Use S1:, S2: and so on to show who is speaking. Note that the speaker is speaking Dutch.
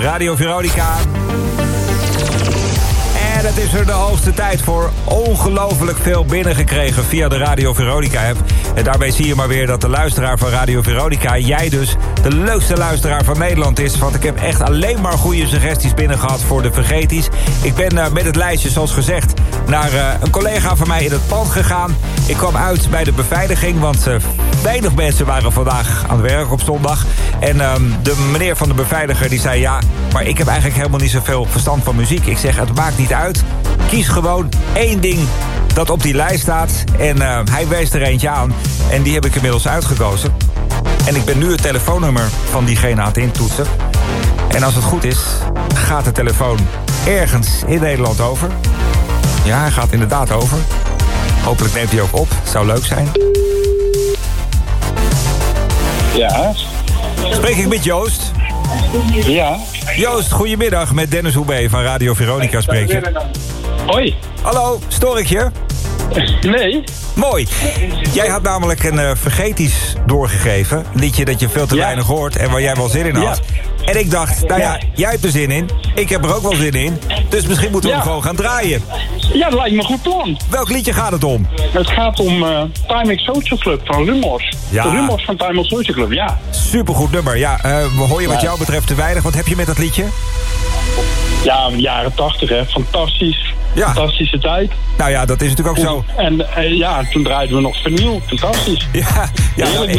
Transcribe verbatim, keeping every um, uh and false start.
S1: Radio Veronica. En het is er de hoogste tijd voor. Ongelooflijk veel binnengekregen via de Radio Veronica-app. En daarbij zie je maar weer dat de luisteraar van Radio Veronica... jij dus de leukste luisteraar van Nederland is. Want ik heb echt alleen maar goede suggesties binnen gehad voor de vergeties. Ik ben uh, met het lijstje, zoals gezegd, naar uh, een collega van mij in het pand gegaan. Ik kwam uit bij de beveiliging, want uh, weinig mensen waren vandaag aan het werk op zondag. En uh, de meneer van de beveiliger die zei... ja, maar ik heb eigenlijk helemaal niet zoveel verstand van muziek. Ik zeg, het maakt niet uit. Kies gewoon één ding dat op die lijst staat. En uh, hij wees er eentje aan. En die heb ik inmiddels uitgekozen. En ik ben nu het telefoonnummer van diegene aan het intoetsen. En als het goed is, gaat de telefoon ergens in Nederland over. Ja, hij gaat inderdaad over. Hopelijk neemt hij ook op. Zou leuk zijn.
S2: Ja.
S1: Spreek ik met Joost?
S2: Ja.
S1: Joost, goedemiddag. Met Dennis Hoebe van Radio Veronica spreek je.
S2: Hoi.
S1: Hallo, stoor ik je?
S2: Nee.
S1: Mooi. Jij had namelijk een uh, vergeties doorgegeven. Een liedje dat je veel te
S2: ja.
S1: weinig hoort en waar jij wel zin in had. Ja. En ik dacht, nou ja, jij hebt er zin in. Ik heb er ook wel zin in. Dus misschien moeten we
S2: ja.
S1: hem gewoon gaan draaien.
S2: Ja, dat lijkt me een goed plan.
S1: Welk liedje gaat het om?
S2: Het gaat om uh, Time X Social Club van Rumors.
S1: Ja.
S2: De Rumors van Time X Social Club, ja.
S1: Supergoed nummer. Ja, uh, we hoor je wat
S2: ja.
S1: jou betreft te weinig. Wat heb je met dat liedje?
S2: Ja, jaren tachtig, hè. Fantastisch.
S1: Ja.
S2: Fantastische tijd.
S1: Nou ja, dat is natuurlijk ook zo.
S2: En uh, ja, toen draaiden we nog vinyl. Fantastisch.
S1: Ja, ja nou, ik,